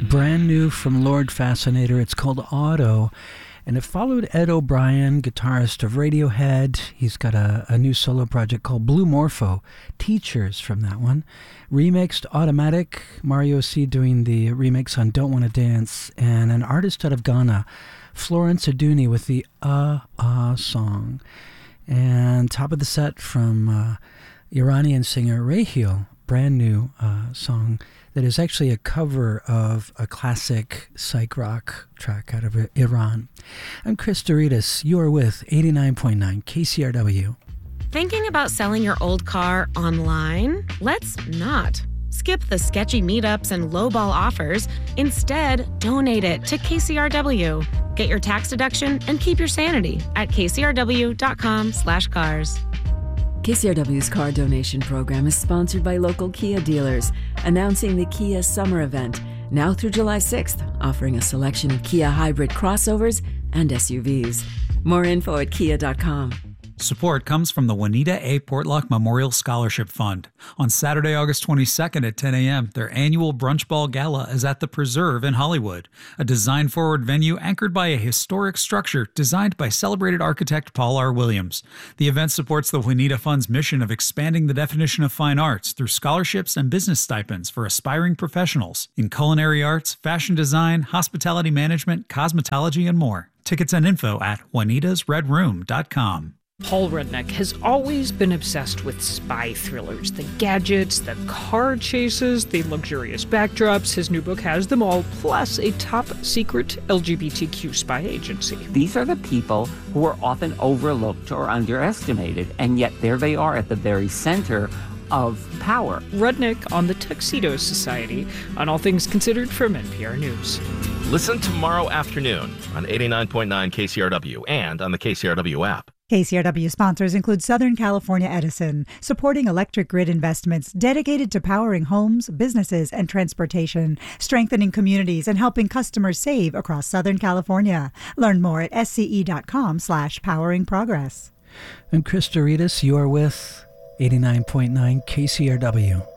brand new from Lord Fascinator. It's called Auto, and it followed Ed O'Brien, guitarist of Radiohead. He's got a new solo project called Blue Morpho, Teachers from that one. Remixed Automatic, Mario C doing the remix on Don't Wanna Dance, and an artist out of Ghana, Florence Aduni, with the song. And top of the set from Iranian singer Raheel, brand new song that is actually a cover of a classic psych rock track out of Iran. I'm Chris Doritas. You are with 89.9 KCRW. Thinking about selling your old car online? Let's not. Skip the sketchy meetups and lowball offers. Instead, donate it to KCRW. Get your tax deduction and keep your sanity at kcrw.com/cars. KCRW's car donation program is sponsored by local Kia dealers, announcing the Kia Summer Event, now through July 6th, offering a selection of Kia hybrid crossovers and SUVs. More info at kia.com. Support comes from the Juanita A. Portlock Memorial Scholarship Fund. On Saturday, August 22nd at 10 a.m., their annual Brunch Ball Gala is at the Preserve in Hollywood, a design-forward venue anchored by a historic structure designed by celebrated architect Paul R. Williams. The event supports the Juanita Fund's mission of expanding the definition of fine arts through scholarships and business stipends for aspiring professionals in culinary arts, fashion design, hospitality management, cosmetology, and more. Tickets and info at juanitasredroom.com. Paul Rudnick has always been obsessed with spy thrillers, the gadgets, the car chases, the luxurious backdrops. His new book has them all, plus a top-secret LGBTQ spy agency. These are the people who are often overlooked or underestimated, and yet there they are at the very center of power. Rudnick on the Tuxedo Society, on All Things Considered from NPR News. Listen tomorrow afternoon on 89.9 KCRW and on the KCRW app. KCRW sponsors include Southern California Edison, supporting electric grid investments dedicated to powering homes, businesses, and transportation, strengthening communities, and helping customers save across Southern California. Learn more at sce.com/poweringprogress. I'm Chris Doritas. You are with 89.9 KCRW.